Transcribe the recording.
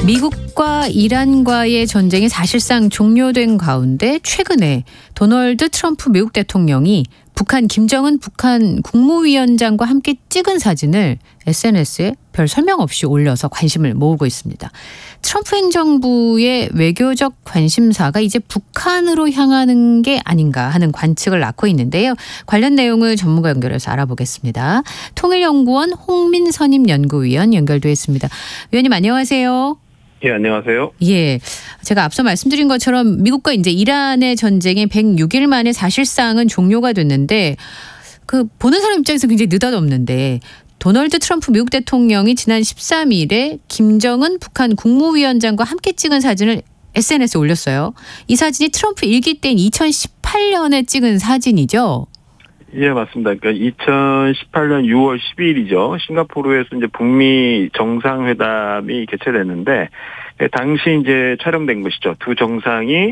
미국과 이란과의 전쟁이 사실상 종료된 가운데 최근에 도널드 트럼프 미국 대통령이 김정은 북한 국무위원장과 함께 찍은 사진을 SNS에 별 설명 없이 올려서 관심을 모으고 있습니다. 트럼프 행정부의 외교적 관심사가 이제 북한으로 향하는 게 아닌가 하는 관측을 낳고 있는데요. 관련 내용을 전문가 연결해서 알아보겠습니다. 통일연구원 홍민선임 연구위원 연결돼 있습니다. 위원님 안녕하세요. 예, 안녕하세요. 예, 제가 앞서 말씀드린 것처럼 미국과 이제 이란의 전쟁이 106일 만에 사실상은 종료가 됐는데 보는 사람 입장에서 굉장히 느닷없는데 도널드 트럼프 미국 대통령이 지난 13일에 김정은 북한 국무위원장과 함께 찍은 사진을 SNS에 올렸어요. 이 사진이 트럼프 일기 때인 2018년에 찍은 사진이죠. 예, 맞습니다. 그러니까 2018년 6월 12일이죠. 싱가포르에서 이제 북미 정상회담이 개최됐는데 당시 이제 촬영된 것이죠. 두 정상이